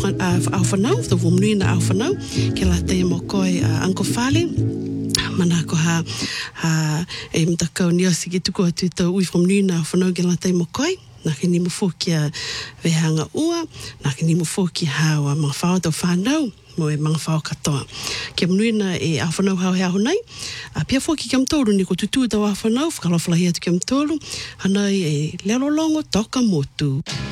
au whanau, the womnui na au whanau, ke la te mo koe Uncle Fale, mana ko ha e mtakau ni osi ki tuku atu tau ui whamnui na au whanau ke la te mo koe, na ke ni mo fōki a vehanga ua, na ke ni mo fōki hawa mga whao tau whanau, mo e mga whao katoa. Kia mnuina e awhanau hao hea honai, pia fōki kia mtōru ni ko tutu tau awhanau, whakalawhalahi atu kia mtōru, hanai e lelolongo toka motu.